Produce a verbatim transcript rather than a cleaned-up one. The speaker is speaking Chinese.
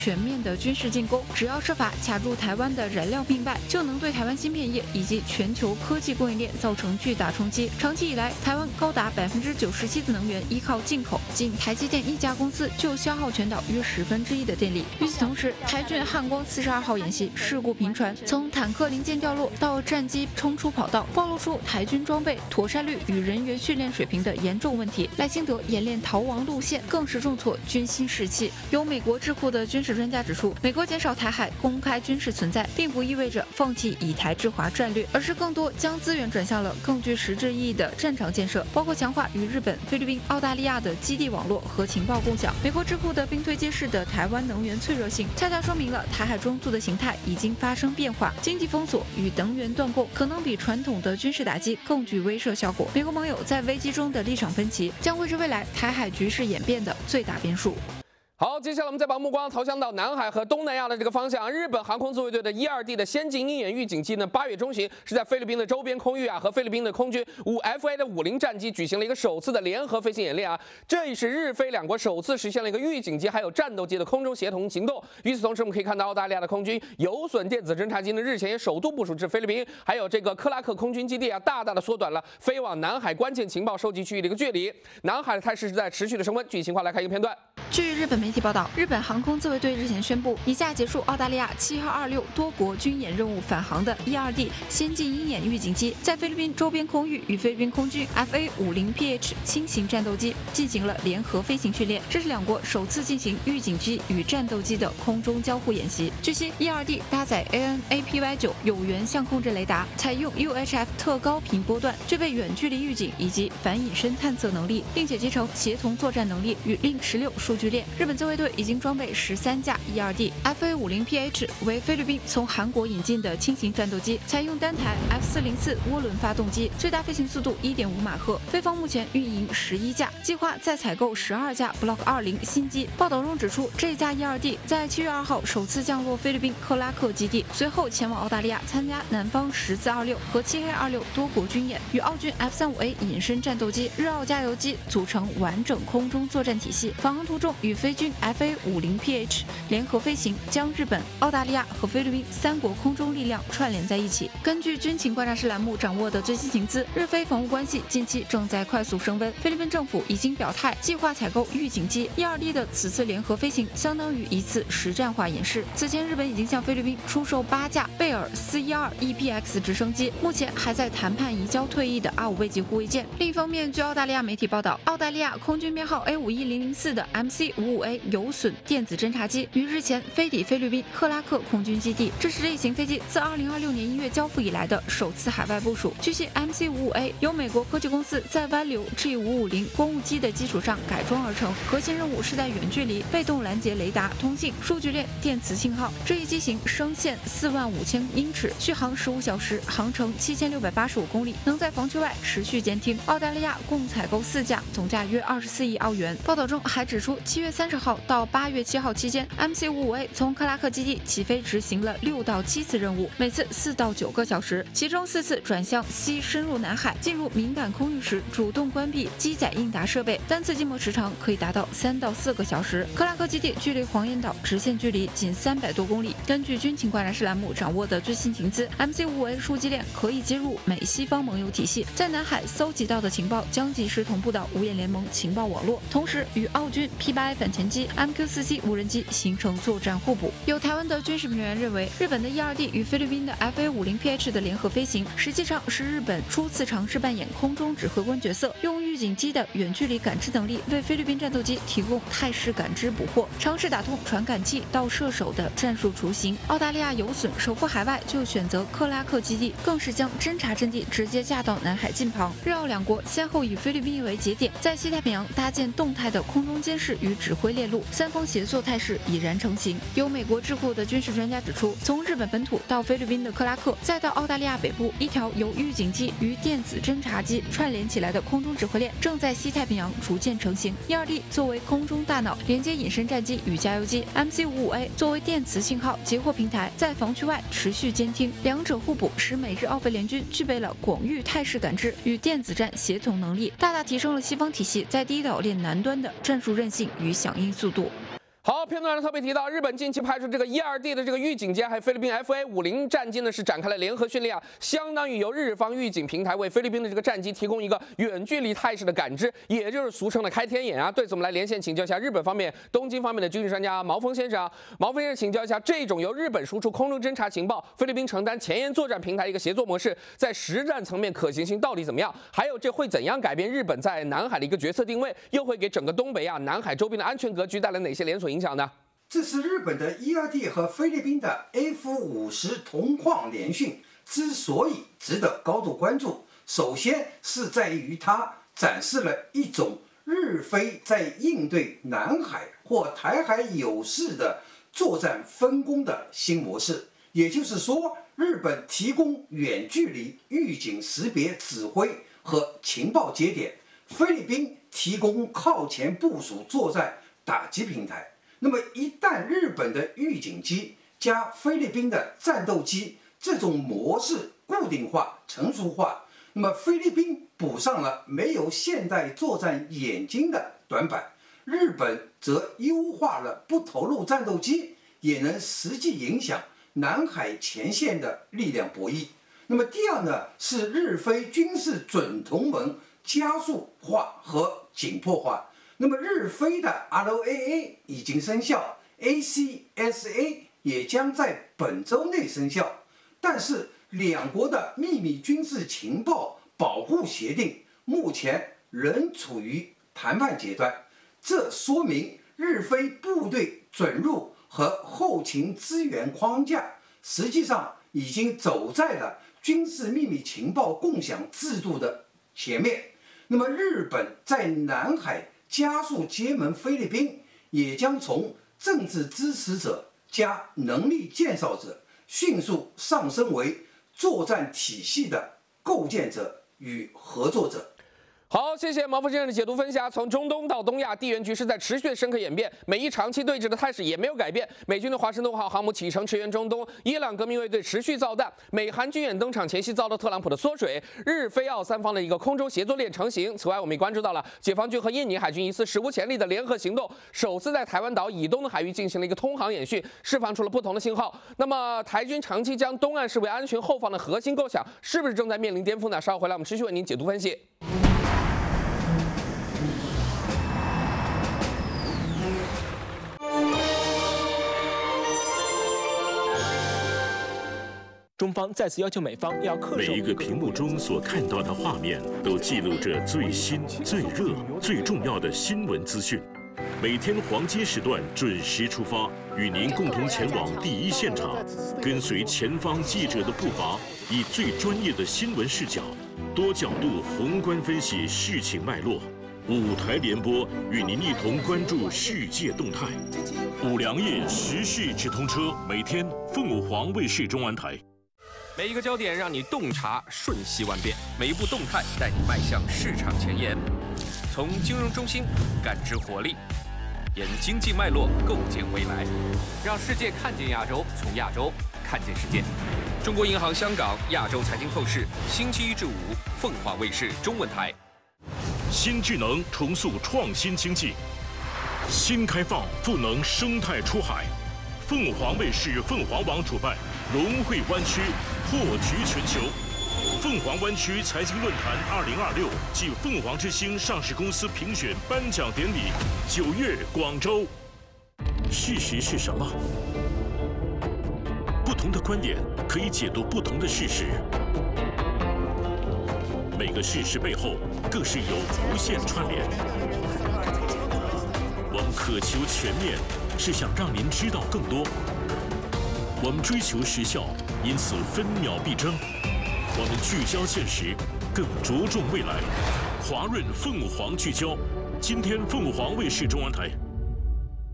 全面的军事进攻，只要设法卡住台湾的燃料命脉，就能对台湾芯片业以及全球科技供应链造成巨大冲击。长期以来，台湾高达百分之九十七的能源依靠进口，仅台积电一家公司就消耗全岛约十分之一的电力。与此同时，台军汉光四十二号演习事故频传，从坦克零件掉落到战机冲出跑道，暴露出台军装备妥善率与人员训练水平的严重问题。赖清德演练逃亡路线，更是重挫军心士气。有美国智库的军事专家指出，美国减少台海公开军事存在，并不意味着放弃以台制华战略，而是更多将资源转向了更具实质意义的战场建设，包括强化与日本、菲律宾、澳大利亚的基地网络和情报共享。美国智库的兵推揭示的台湾能源脆弱性，恰恰说明了台海中度的形态已经发生变化，经济封锁与能源断供可能比传统的军事打击更具威慑效果。美国盟友在危机中的立场分歧，将会是未来台海局势演变的最大变数。 好，接下来我们再把目光投向到南海和东南亚的这个方向。日本航空自卫队的一二 D 的先进鹰眼预警机呢，八月中旬是在菲律宾的周边空域啊，和菲律宾的空军五 F A 的五零战机举行了一个首次的联合飞行演练啊。这也是日菲两国首次实现了一个预警机还有战斗机的空中协同行动。与此同时，我们可以看到澳大利亚的空军有损电子侦察机呢，日前也首度部署至菲律宾，还有这个克拉克空军基地啊，大大的缩短了飞往南海关键情报收集区域的一个距离。南海的态势是在持续的升温。具体情况来看一个片段。 据日本媒体报道，日本航空自卫队日前宣布，以下结束澳大利亚七号二六多国军演任务返航的一二 D 先进鹰眼预警机，在菲律宾周边空域与菲律宾空军 F A 五十 P H 轻型战斗机进行了联合飞行训练，这是两国首次进行预警机与战斗机的空中交互演习。据悉，一二 D 搭载 A N A P Y 九有源相控阵雷达，采用 U H F 特高频波段，具备远距离预警以及反隐身探测能力，并且集成协同作战能力与令十六数据链。日本自卫队已经装备十三架 一二 D F A 五十 P H 为菲律宾从韩国引进的轻型战斗机，采用单台 F 四零四涡轮发动机，最大飞行速度 一点五马赫。菲方目前运营十一架，计划再采购十二架 Block 二十新机。报道中指出，这架 一二 D 在七月二号首次降落菲律宾克拉克基地，随后前往澳大利亚参加南方十字二六和漆黑二六多国军演，与澳军 F 三十五 A 隐身战斗机、日澳加油机组成完整空中作战体系。返航途中与菲军 F A 五十 P H 联合飞行，将日本、澳大利亚和菲律宾三国空中力量串联在一起。根据军情观察室栏目掌握的最新情资，日菲防务关系近期正在快速升温。菲律宾政府已经表态，计划采购预警机。一二 D 的此次联合飞行相当于一次实战化演示。此前，日本已经向菲律宾出售八架贝尔四一二 E P X 直升机，目前还在谈判移交退役的 R 五 背击护卫舰。另一方面，据澳大利亚媒体报道，澳大利亚空军编号 A 五一零零四的 M C 五十五 A 有损电子侦察机于日前飞抵菲律宾克拉克空军基地，这是这一型飞机自二零二六年一月交付以来的首次海外部署。据悉 ，M C 五十五 A 由美国科技公司在湾流 G 五五零公务机的基础上改装而成，核心任务是在远距离被动拦截雷达、通信、数据链、电磁信号。这一机型升限四万五千英尺，续航十五小时，航程七千六百八十五公里，能在防区外持续监听。澳大利亚共采购四架，总价约二十四亿澳元。报道中还指出，七月三十号到八月七号期间 ，M C 五十五 A 从克拉克基地起飞执行了六到七次任务，每次四到九个小时，其中四次转向西深入南海，进入敏感空域时主动关闭机载应答设备，单次静默时长可以达到三到四个小时。克拉克基地距离黄岩岛直线距离仅三百多公里。根据军情观察室栏目掌握的最新情资 ，M C 五十五 A 数机链可以接入美西方盟友体系，在南海搜集到的情报将及时同步到五眼联盟情报网络，同时与澳军 P 八 A 反潜机、M Q 四 C 无人机形成作战互补。有台湾的军事评论员认为，日本的一二 D 与菲律宾的 F A 五十 P H 的联合飞行，实际上是日本初次尝试扮演空中指挥官角色，用预警机的远距离感知能力为菲律宾战斗机提供态势感知捕获，尝试打通传感器到射手的战术雏形。澳大利亚有损，首赴海外就选择克拉克基地，更是将侦察阵地直接架到南海近旁。日澳两国先后以菲律宾为节点，在西太平洋搭建动态的空中监视与指挥链路，三方协作态势已然成型。有美国智库的军事专家指出，从日本本土到菲律宾的克拉克，再到澳大利亚北部，一条由预警机与电子侦察机串联起来的空中指挥链正在西太平洋逐渐成型。一二 D 作为空中大脑，连接隐身战机与加油机 ；M C 五十五 A 作为电磁信号截获平台，在防区外持续监听，两者互补，使美日澳菲联军具备了广域态势感知与电子战协同能力，大大提升了西方体系在第一岛链南端的战术韧性与响应速度。 好，片段上特别提到，日本近期派出这个 E 二 D 的这个预警舰，还有菲律宾 F A 五零战机呢，是展开了联合训练啊，相当于由日方预警平台为菲律宾的这个战机提供一个远距离态势的感知，也就是俗称的开天眼啊。对此，我们来连线请教一下日本方面、东京方面的军事专家毛峰先生啊。毛峰先生，请教一下，这种由日本输出空中侦察情报，菲律宾承担前沿作战平台一个协作模式，在实战层面可行性到底怎么样？还有，这会怎样改变日本在南海的一个角色定位？又会给整个东北亚、南海周边的安全格局带来哪些连锁影响呢？ 这是日本的 E 二 D 和菲律宾的 F 五十同框联训之所以值得高度关注，首先是在于它展示了一种日菲在应对南海或台海有事的作战分工的新模式。也就是说，日本提供远距离预警识别指挥和情报节点，菲律宾提供靠前部署作战打击平台。那么一旦日本的预警机加菲律宾的战斗机这种模式固定化、成熟化，那么菲律宾补上了没有现代作战眼睛的短板，日本则优化了不投入战斗机也能实际影响南海前线的力量博弈。那么第二呢，是日菲军事准同盟加速化和紧迫化。那么日菲的 R O A A 已经生效 ，A C S A 也将在本周内生效，但是两国的秘密军事情报保护协定目前仍处于谈判阶段，这说明日菲部队准入和后勤资源框架实际上已经走在了军事秘密情报共享制度的前面。那么日本在南海加速结盟菲律宾，也将从政治支持者加能力建造者，迅速上升为作战体系的构建者与合作者。 好，谢谢毛峰先生的解读分享。从中东到东亚，地缘局势在持续的深刻演变，美伊长期对峙的态势也没有改变。美军的华盛顿号航母启程驰援中东，伊朗革命卫队持续造弹，美韩军演登场前夕遭到特朗普的缩水，日菲澳三方的一个空中协作链成型。此外，我们也关注到了解放军和印尼海军一次史无前例的联合行动，首次在台湾岛以东的海域进行了一个通航演训，释放出了不同的信号。那么，台军长期将东岸视为安全后方的核心构想，是不是正在面临颠覆呢？稍后回来，我们持续为您解读分析。 中方再次要求美方要恪守。 每一个屏幕中所看到的画面，都记录着最新、最热、最重要的新闻资讯。每天黄金时段准时出发，与您共同前往第一现场，跟随前方记者的步伐，以最专业的新闻视角，多角度宏观分析事情脉络。五台联播与您一同关注世界动态。五粮液时事直通车，每天凤凰卫视中文台。 每一个焦点让你洞察瞬息万变，每一步动态带你迈向市场前沿。从金融中心感知活力，沿经济脉络构建未来，让世界看见亚洲，从亚洲看见世界。中国银行香港亚洲财经透视，星期一至五，凤凰卫视中文台。 新智能重塑创新经济，新开放赋能生态出海。凤凰卫视凤凰网主办龙汇湾区破局全球凤凰湾区财经论坛二零二六暨凤凰之星上市公司评选颁奖典礼，九月广州。事实是什么？不同的观点可以解读不同的事实，每个事实背后更是有无限串联。我们渴求全面，是想让您知道更多。我们追求时效，因此分秒必争。我们聚焦现实，更着重未来。华润凤凰聚焦，今天凤凰卫视中文台。